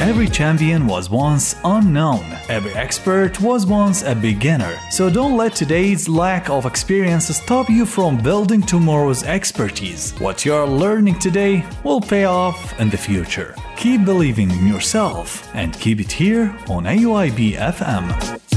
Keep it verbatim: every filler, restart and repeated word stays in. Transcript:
Every champion was once unknown. Every expert was once a beginner. So don't let today's lack of experience stop you from building tomorrow's expertise. What you're learning today will pay off in the future. Keep believing in yourself and keep it here on A U I B F M.